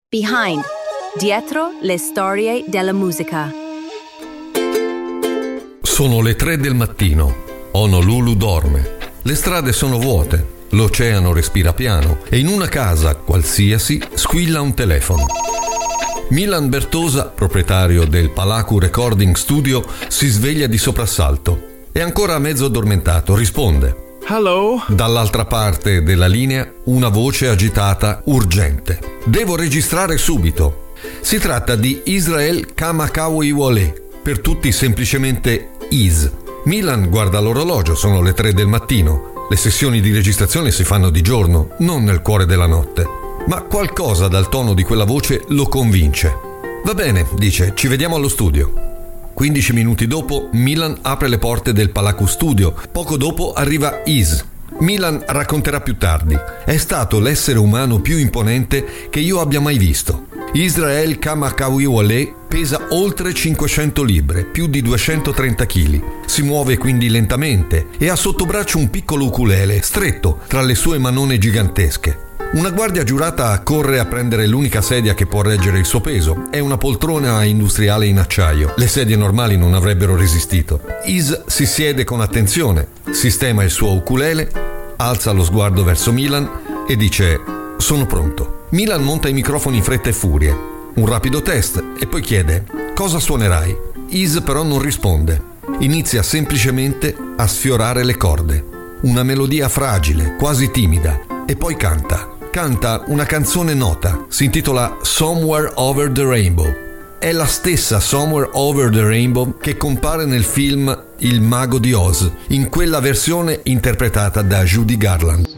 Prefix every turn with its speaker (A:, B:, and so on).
A: Behind, dietro le storie della musica.
B: Sono le 3 del mattino. Honolulu dorme. Le strade sono vuote. L'oceano respira piano e in una casa qualsiasi squilla un telefono. Milan Bertosa, proprietario del Palacu Recording Studio, si sveglia di soprassalto. È ancora mezzo addormentato, risponde.
C: Hello?
B: Dall'altra parte della linea una voce agitata, urgente. Devo registrare subito. Si tratta di Israel Kamakawiwole, per tutti semplicemente Is. Milan guarda l'orologio, sono le 3 del mattino. Le sessioni di registrazione si fanno di giorno, non nel cuore della notte. Ma qualcosa dal tono di quella voce lo convince. Va bene, dice, ci vediamo allo studio. 15 minuti dopo, Milan apre le porte del Palacu Studio. Poco dopo arriva Is. Milan racconterà più tardi. È stato l'essere umano più imponente che io abbia mai visto. Israel Kamakawiwole pesa oltre 500 libbre, più di 230 kg. Si muove quindi lentamente e ha sotto braccio un piccolo ukulele stretto tra le sue manone gigantesche. Una guardia giurata corre a prendere l'unica sedia che può reggere il suo peso. È una poltrona industriale in acciaio. Le sedie normali non avrebbero resistito. Is si siede con attenzione, sistema il suo ukulele, alza lo sguardo verso Milan e dice: sono pronto. Milan monta i microfoni in fretta e furia. Un rapido test e poi chiede: cosa suonerai? Is però non risponde. Inizia semplicemente a sfiorare le corde. Una melodia fragile, quasi timida, e poi canta. Canta una canzone nota, si intitola Somewhere Over the Rainbow. È la stessa Somewhere Over the Rainbow che compare nel film Il Mago di Oz, in quella versione interpretata da Judy Garland.